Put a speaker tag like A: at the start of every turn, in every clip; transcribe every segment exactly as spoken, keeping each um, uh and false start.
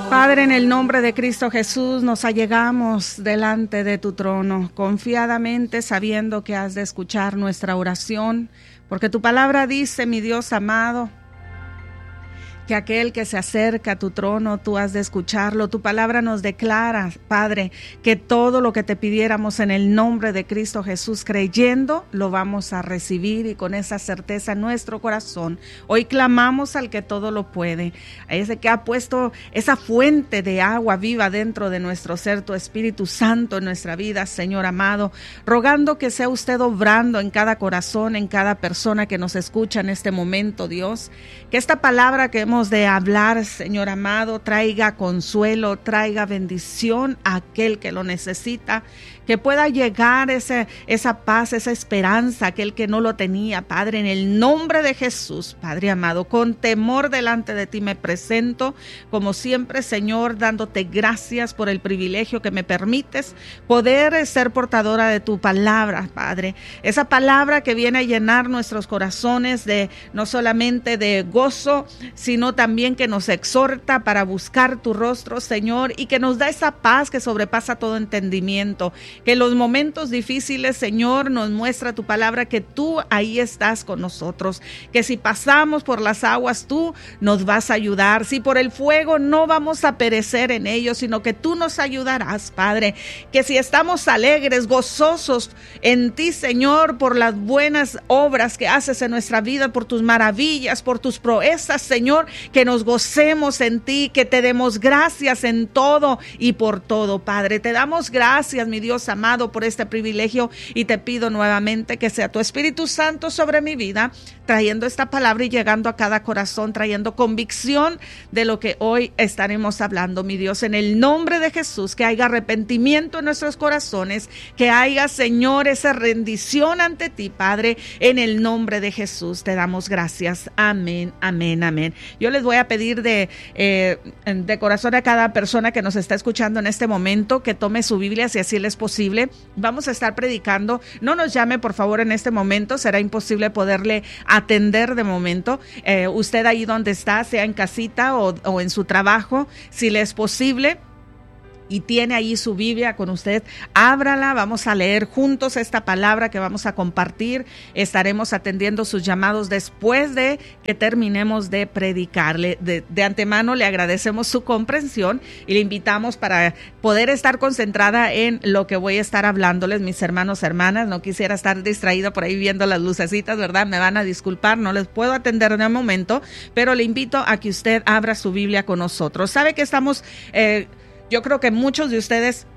A: Padre, en el nombre de Cristo Jesús, nos allegamos delante de tu trono, confiadamente sabiendo que has de escuchar nuestra oración, porque tu palabra dice, mi Dios amado, que aquel que se acerca a tu trono, tú has de escucharlo. Tu palabra nos declara, Padre, que todo lo que te pidiéramos en el nombre de Cristo Jesús, creyendo, lo vamos a recibir y con esa certeza en nuestro corazón. Hoy clamamos al que todo lo puede, a ese que ha puesto esa fuente de agua viva dentro de nuestro ser, tu Espíritu Santo en nuestra vida, Señor amado, rogando que sea usted obrando en cada corazón, en cada persona que nos escucha en este momento, Dios, que esta palabra que hemos de hablar, Señor amado, traiga consuelo, traiga bendición a aquel que lo necesita, que pueda llegar ese, esa paz, esa esperanza, aquel que no lo tenía, Padre, en el nombre de Jesús, Padre amado, con temor delante de ti me presento, como siempre, Señor, dándote gracias por el privilegio que me permites poder ser portadora de tu palabra, Padre, esa palabra que viene a llenar nuestros corazones de no solamente de gozo, sino también que nos exhorta para buscar tu rostro, Señor, y que nos da esa paz que sobrepasa todo entendimiento, que en los momentos difíciles, Señor, nos muestra tu palabra que tú ahí estás con nosotros, que si pasamos por las aguas, tú nos vas a ayudar, si por el fuego no vamos a perecer en ello, sino que tú nos ayudarás, Padre, que si estamos alegres, gozosos en ti, Señor, por las buenas obras que haces en nuestra vida, por tus maravillas, por tus proezas, Señor, que nos gocemos en ti, que te demos gracias en todo y por todo, Padre. Te damos gracias, mi Dios amado, por este privilegio y te pido nuevamente que sea tu Espíritu Santo sobre mi vida, trayendo esta palabra y llegando a cada corazón, trayendo convicción de lo que hoy estaremos hablando, mi Dios, en el nombre de Jesús, que haya arrepentimiento en nuestros corazones, que haya, Señor, esa rendición ante ti, Padre, en el nombre de Jesús. Te damos gracias. Amén, amén, amén. Yo les voy a pedir de, eh, de corazón a cada persona que nos está escuchando en este momento que tome su Biblia si así les es posible. Vamos a estar predicando. No nos llame, por favor, en este momento. Será imposible poderle atender de momento. Eh, usted ahí donde está, sea en casita o, o en su trabajo, si le es posible, y tiene ahí su Biblia con usted, ábrala, vamos a leer juntos esta palabra que vamos a compartir, estaremos atendiendo sus llamados después de que terminemos de predicarle. De, de antemano le agradecemos su comprensión y le invitamos para poder estar concentrada en lo que voy a estar hablándoles, mis hermanos, hermanas. No quisiera estar distraída por ahí viendo las lucecitas, ¿verdad? Me van a disculpar, no les puedo atender de un momento, pero le invito a que usted abra su Biblia con nosotros. Sabe que estamos... Eh, Yo creo que muchos de ustedes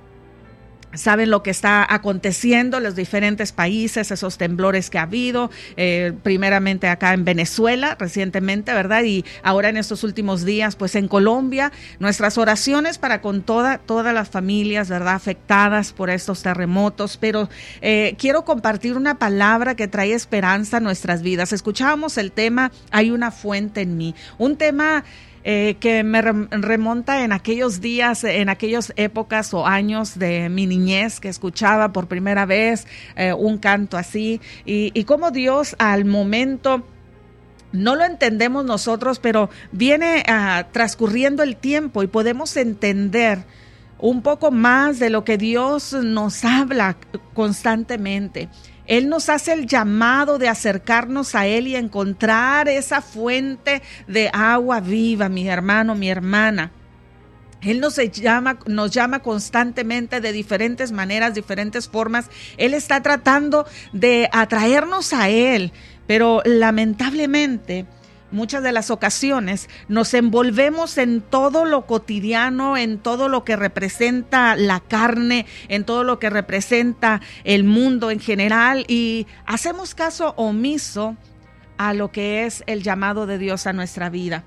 A: saben lo que está aconteciendo en los diferentes países, esos temblores que ha habido, eh, primeramente acá en Venezuela, recientemente, ¿verdad? Y ahora en estos últimos días, pues en Colombia. Nuestras oraciones para con toda, todas las familias, ¿verdad?, afectadas por estos terremotos, pero eh, quiero compartir una palabra que trae esperanza a nuestras vidas. Escuchábamos el tema, hay una fuente en mí, un tema Eh, que me remonta en aquellos días, en aquellas épocas o años de mi niñez, que escuchaba por primera vez eh, un canto así, y, y cómo Dios al momento, no lo entendemos nosotros, pero viene uh, transcurriendo el tiempo y podemos entender un poco más de lo que Dios nos habla constantemente. Él nos hace el llamado de acercarnos a Él y encontrar esa fuente de agua viva, mi hermano, mi hermana. Él nos llama, nos llama constantemente de diferentes maneras, diferentes formas. Él está tratando de atraernos a Él, pero lamentablemente muchas de las ocasiones nos envolvemos en todo lo cotidiano, en todo lo que representa la carne, en todo lo que representa el mundo en general, y hacemos caso omiso a lo que es el llamado de Dios a nuestra vida.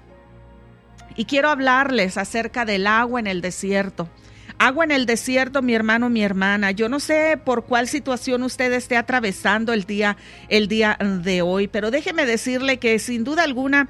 A: Y quiero hablarles acerca del agua en el desierto. Agua en el desierto, mi hermano, mi hermana. Yo no sé por cuál situación usted esté atravesando el día, el día de hoy, pero déjeme decirle que sin duda alguna,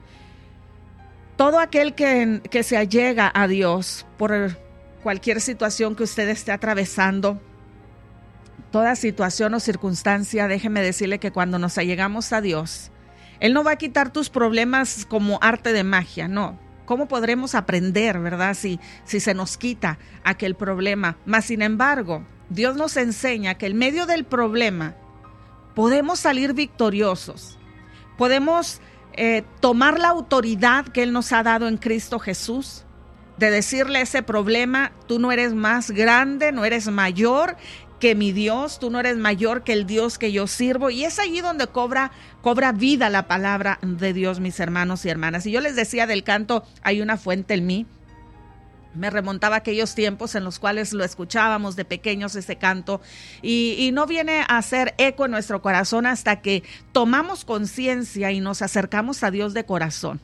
A: todo aquel que, que se allega a Dios por cualquier situación que usted esté atravesando, toda situación o circunstancia, déjeme decirle que cuando nos allegamos a Dios, Él no va a quitar tus problemas como arte de magia, no. ¿Cómo podremos aprender, verdad, si, si se nos quita aquel problema? Mas, sin embargo, Dios nos enseña que en medio del problema podemos salir victoriosos. Podemos eh, tomar la autoridad que Él nos ha dado en Cristo Jesús, de decirle a ese problema: tú no eres más grande, no eres mayor que mi Dios, tú no eres mayor que el Dios que yo sirvo. Y es allí donde cobra, cobra vida la palabra de Dios, mis hermanos y hermanas. Y yo les decía del canto, hay una fuente en mí. Me remontaba a aquellos tiempos en los cuales lo escuchábamos de pequeños, ese canto, y, y no viene a hacer eco en nuestro corazón hasta que tomamos conciencia y nos acercamos a Dios de corazón.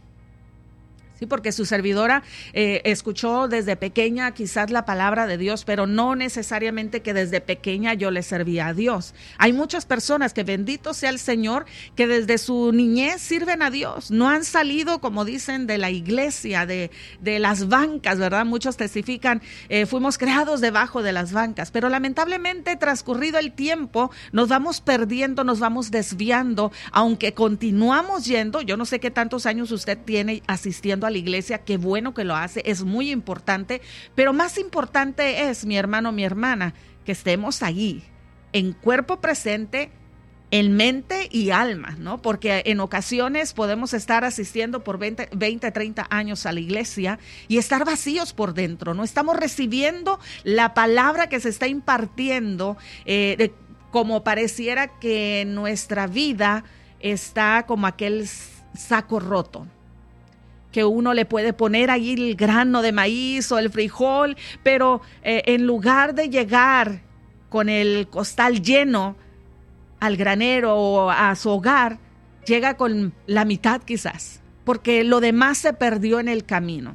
A: Sí, porque su servidora eh, escuchó desde pequeña quizás la palabra de Dios, pero no necesariamente que desde pequeña yo le servía a Dios. Hay muchas personas que, bendito sea el Señor, que desde su niñez sirven a Dios. No han salido, como dicen, de la iglesia, de, de las bancas, ¿verdad? Muchos testifican, eh, fuimos creados debajo de las bancas, pero lamentablemente transcurrido el tiempo nos vamos perdiendo, nos vamos desviando, aunque continuamos yendo. Yo no sé qué tantos años usted tiene asistiendo a la iglesia, qué bueno que lo hace, es muy importante, pero más importante es, mi hermano, mi hermana, que estemos allí, en cuerpo presente, en mente y alma, ¿no? Porque en ocasiones podemos estar asistiendo por veinte, veinte, treinta años a la iglesia y estar vacíos por dentro, no estamos recibiendo la palabra que se está impartiendo, eh, de, como pareciera que nuestra vida está como aquel saco roto, que uno le puede poner ahí el grano de maíz o el frijol, pero eh, en lugar de llegar con el costal lleno al granero o a su hogar, llega con la mitad quizás, porque lo demás se perdió en el camino.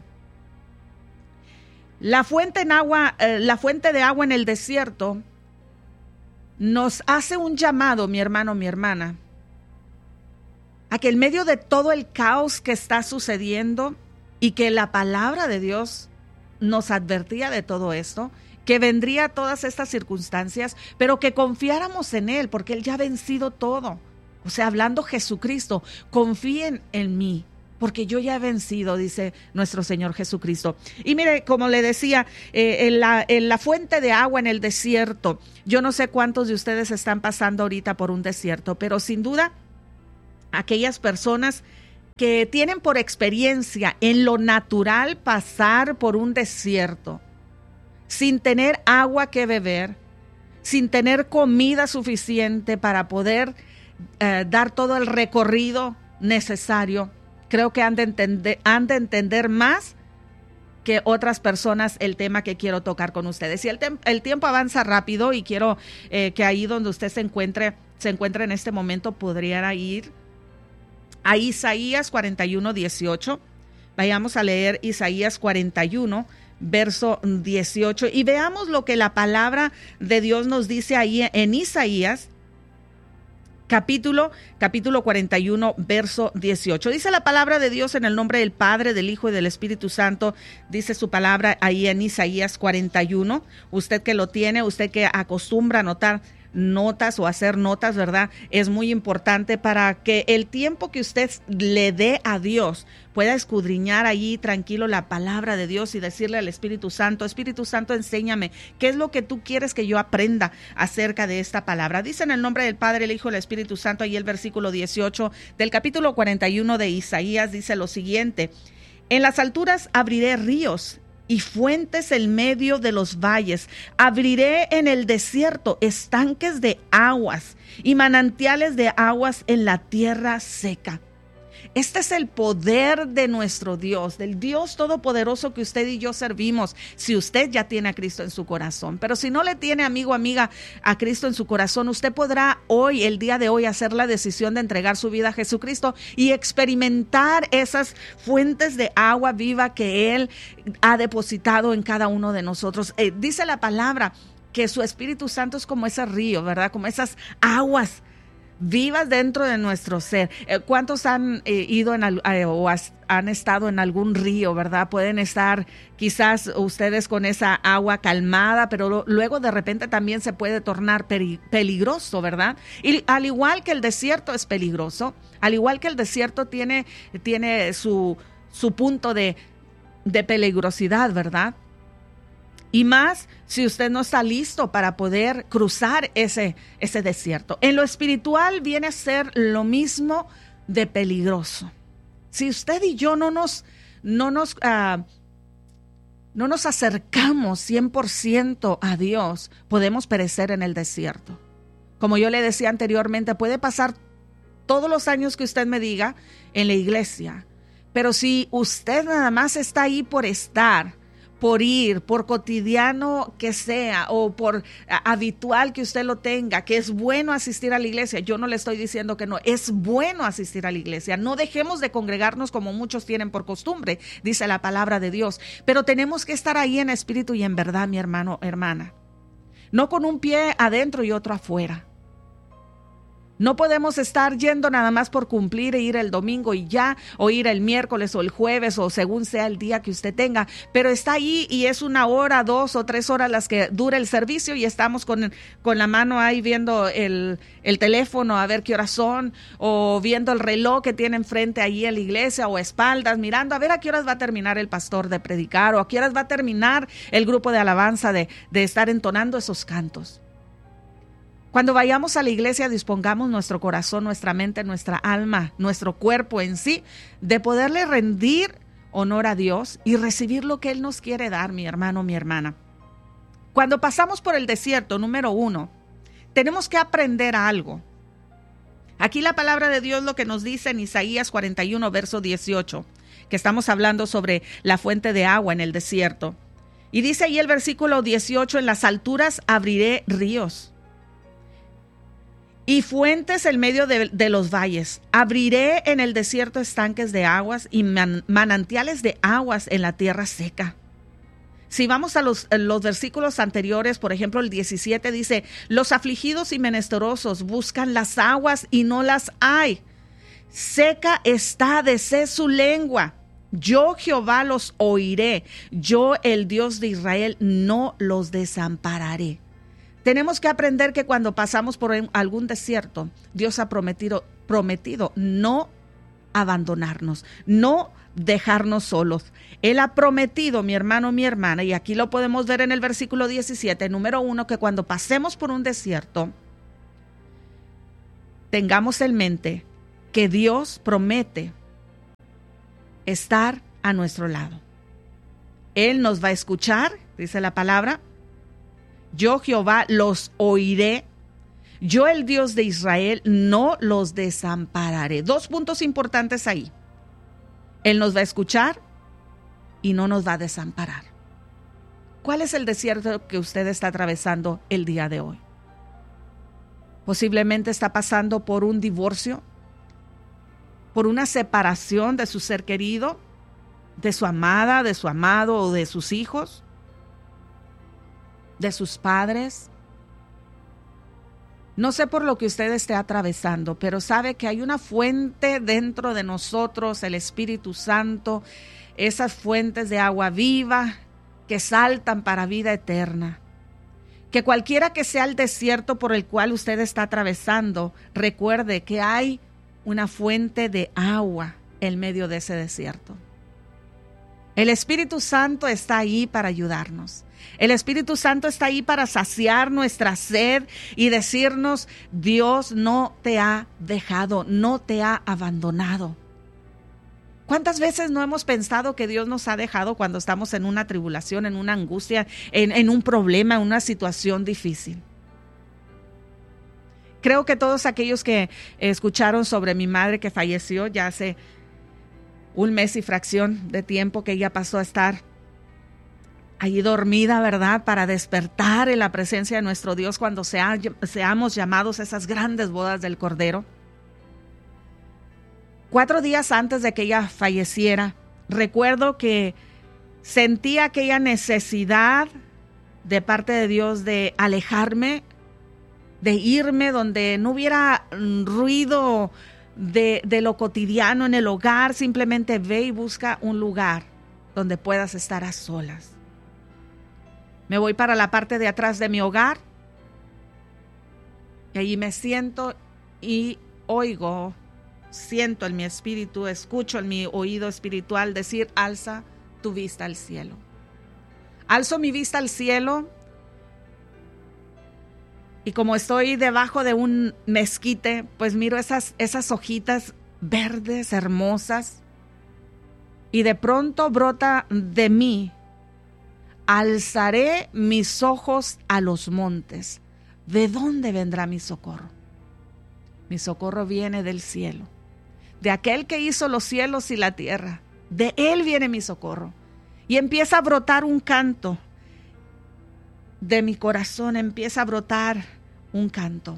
A: La fuente en agua, eh, la fuente de agua en el desierto nos hace un llamado, mi hermano, mi hermana, a que en medio de todo el caos que está sucediendo y que la palabra de Dios nos advertía de todo esto, que vendría todas estas circunstancias, pero que confiáramos en Él, porque Él ya ha vencido todo. O sea, hablando Jesucristo, confíen en mí, porque yo ya he vencido, dice nuestro Señor Jesucristo. Y mire, como le decía, eh, en, la, en la fuente de agua en el desierto, yo no sé cuántos de ustedes están pasando ahorita por un desierto, pero sin duda, aquellas personas que tienen por experiencia en lo natural pasar por un desierto, sin tener agua que beber, sin tener comida suficiente para poder eh, dar todo el recorrido necesario, creo que han de entender, han de entender más que otras personas el tema que quiero tocar con ustedes. Y el, tem- el tiempo avanza rápido y quiero eh, que ahí donde usted se encuentre, se encuentre en este momento, pudiera ir a Isaías cuarenta y uno, dieciocho. Vayamos a leer Isaías cuarenta y uno, verso dieciocho, y veamos lo que la palabra de Dios nos dice ahí en Isaías, capítulo, capítulo cuarenta y uno, verso dieciocho. Dice la palabra de Dios en el nombre del Padre, del Hijo y del Espíritu Santo. Dice su palabra ahí en Isaías cuarenta y uno. Usted que lo tiene, usted que acostumbra a anotar notas o hacer notas, ¿verdad? Es muy importante para que el tiempo que usted le dé a Dios pueda escudriñar allí tranquilo la palabra de Dios y decirle al Espíritu Santo: Espíritu Santo, enséñame, ¿qué es lo que tú quieres que yo aprenda acerca de esta palabra? Dice en el nombre del Padre, el Hijo y el Espíritu Santo, ahí el versículo dieciocho del capítulo cuarenta y uno de Isaías, dice lo siguiente: en las alturas abriré ríos y fuentes en medio de los valles. Abriré en el desierto estanques de aguas y manantiales de aguas en la tierra seca. Este es el poder de nuestro Dios, del Dios todopoderoso que usted y yo servimos, si usted ya tiene a Cristo en su corazón. Pero si no le tiene, amigo, amiga, a Cristo en su corazón, usted podrá hoy, el día de hoy, hacer la decisión de entregar su vida a Jesucristo y experimentar esas fuentes de agua viva que Él ha depositado en cada uno de nosotros. Eh, dice la palabra que su Espíritu Santo es como ese río, ¿verdad? Como esas aguas vivas dentro de nuestro ser. ¿Cuántos han eh, ido en al, eh, o has, han estado en algún río, verdad? Pueden estar quizás ustedes con esa agua calmada, pero lo, luego de repente también se puede tornar peri- peligroso, ¿verdad? Y al igual que el desierto es peligroso, al igual que el desierto tiene, tiene su, su punto de de peligrosidad, ¿verdad? Y más si usted no está listo para poder cruzar ese, ese desierto. En lo espiritual viene a ser lo mismo de peligroso. Si usted y yo no nos, no nos, uh, no nos acercamos cien por ciento a Dios, podemos perecer en el desierto. Como yo le decía anteriormente, puede pasar todos los años que usted me diga en la iglesia, pero si usted nada más está ahí por estar, por ir, por cotidiano que sea o por habitual que usted lo tenga, que es bueno asistir a la iglesia. Yo no le estoy diciendo que no, es bueno asistir a la iglesia. No dejemos de congregarnos como muchos tienen por costumbre, dice la palabra de Dios. Pero tenemos que estar ahí en espíritu y en verdad, mi hermano, hermana. No con un pie adentro y otro afuera. No podemos estar yendo nada más por cumplir e ir el domingo y ya, o ir el miércoles o el jueves o según sea el día que usted tenga, pero está ahí y es una hora, dos o tres horas las que dura el servicio y estamos con, con la mano ahí viendo el, el teléfono a ver qué horas son, o viendo el reloj que tiene enfrente ahí en la iglesia o espaldas, mirando a ver a qué horas va a terminar el pastor de predicar o a qué horas va a terminar el grupo de alabanza de, de estar entonando esos cantos. Cuando vayamos a la iglesia, dispongamos nuestro corazón, nuestra mente, nuestra alma, nuestro cuerpo en sí, de poderle rendir honor a Dios y recibir lo que Él nos quiere dar, mi hermano, mi hermana. Cuando pasamos por el desierto, número uno, tenemos que aprender algo. Aquí la palabra de Dios lo que nos dice en Isaías cuarenta y uno, verso dieciocho, que estamos hablando sobre la fuente de agua en el desierto. Y dice ahí el versículo dieciocho, en las alturas abriré ríos y fuentes en medio de, de los valles. Abriré en el desierto estanques de aguas y man, manantiales de aguas en la tierra seca. Si vamos a los, los versículos anteriores, por ejemplo el diecisiete dice, los afligidos y menesterosos buscan las aguas y no las hay. Seca está de sed su lengua. Yo Jehová los oiré. Yo el Dios de Israel no los desampararé. Tenemos que aprender que cuando pasamos por algún desierto, Dios ha prometido, prometido no abandonarnos, no dejarnos solos. Él ha prometido, mi hermano, mi hermana, y aquí lo podemos ver en el versículo diecisiete, número uno, que cuando pasemos por un desierto, tengamos en mente que Dios promete estar a nuestro lado. Él nos va a escuchar, dice la palabra. Yo Jehová los oiré, yo el Dios de Israel no los desampararé. Dos puntos importantes ahí. Él nos va a escuchar y no nos va a desamparar. ¿Cuál es el desierto que usted está atravesando el día de hoy? Posiblemente está pasando por un divorcio, por una separación de su ser querido, de su amada, de su amado o de sus hijos, de sus padres. No sé por lo que usted esté atravesando, pero sabe que hay una fuente dentro de nosotros, el Espíritu Santo, esas fuentes de agua viva que saltan para vida eterna. Que cualquiera que sea el desierto por el cual usted está atravesando, recuerde que hay una fuente de agua en medio de ese desierto. El Espíritu Santo está ahí para ayudarnos. El Espíritu Santo está ahí para saciar nuestra sed y decirnos, Dios no te ha dejado, no te ha abandonado. ¿Cuántas veces no hemos pensado que Dios nos ha dejado cuando estamos en una tribulación, en una angustia, en, en un problema, en una situación difícil? Creo que todos aquellos que escucharon sobre mi madre que falleció ya hace un mes y fracción de tiempo que ella pasó a estar allí dormida, ¿verdad? Para despertar en la presencia de nuestro Dios cuando sea, seamos llamados a esas grandes bodas del Cordero. Cuatro días antes de que ella falleciera, recuerdo que sentí aquella necesidad de parte de Dios de alejarme, de irme donde no hubiera ruido de, de lo cotidiano en el hogar. Simplemente ve y busca un lugar donde puedas estar a solas. Me voy para la parte de atrás de mi hogar y allí me siento y oigo, siento en mi espíritu, escucho en mi oído espiritual decir, alza tu vista al cielo. Alzo mi vista al cielo y como estoy debajo de un mezquite, pues miro esas, esas hojitas verdes, hermosas, y de pronto brota de mí: alzaré mis ojos a los montes. ¿De dónde vendrá mi socorro? Mi socorro viene del cielo, de aquel que hizo los cielos y la tierra. De él viene mi socorro. Y empieza a brotar un canto. De mi corazón empieza a brotar un canto.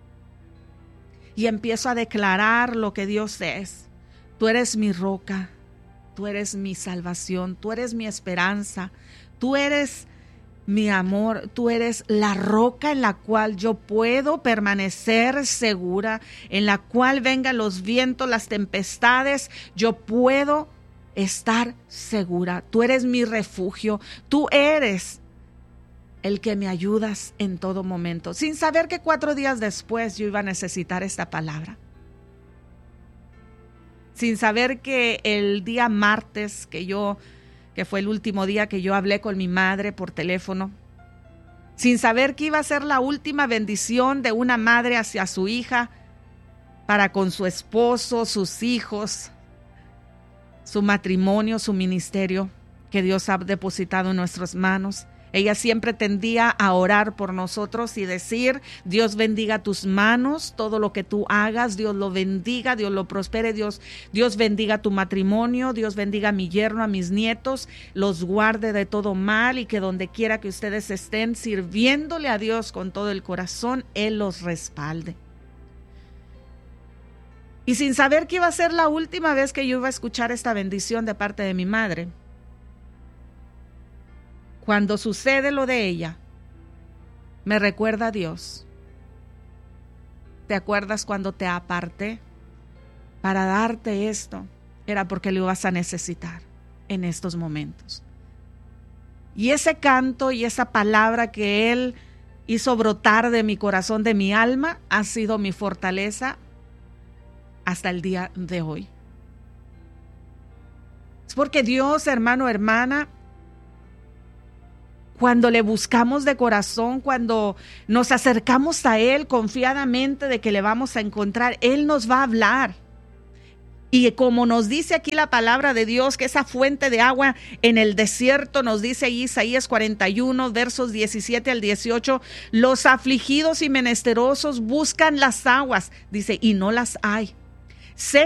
A: Y empiezo a declarar lo que Dios es. Tú eres mi roca, tú eres mi salvación, tú eres mi esperanza, tú eres mi amor, tú eres la roca en la cual yo puedo permanecer segura, en la cual vengan los vientos, las tempestades, yo puedo estar segura. Tú eres mi refugio, tú eres el que me ayudas en todo momento, sin saber que cuatro días después yo iba a necesitar esta palabra. Sin saber que el día martes, que yo, que fue el último día que yo hablé con mi madre por teléfono, sin saber que iba a ser la última bendición de una madre hacia su hija, para con su esposo, sus hijos, su matrimonio, su ministerio, que Dios ha depositado en nuestras manos. Ella siempre tendía a orar por nosotros y decir: Dios bendiga tus manos, todo lo que tú hagas, Dios lo bendiga, Dios lo prospere, Dios, Dios bendiga tu matrimonio, Dios bendiga a mi yerno, a mis nietos, los guarde de todo mal y que donde quiera que ustedes estén sirviéndole a Dios con todo el corazón, Él los respalde. Y sin saber que iba a ser la última vez que yo iba a escuchar esta bendición de parte de mi madre, cuando sucede lo de ella, me recuerda a Dios. ¿Te acuerdas cuando te aparté para darte esto? Era porque lo ibas a necesitar en estos momentos. Y ese canto y esa palabra que Él hizo brotar de mi corazón, de mi alma, ha sido mi fortaleza hasta el día de hoy. Es porque Dios, hermano, hermana, cuando le buscamos de corazón, cuando nos acercamos a Él confiadamente de que le vamos a encontrar, Él nos va a hablar. Y como nos dice aquí la palabra de Dios, que esa fuente de agua en el desierto, nos dice Isaías cuarenta y uno, versos diecisiete al dieciocho, los afligidos y menesterosos buscan las aguas, dice, y no las hay.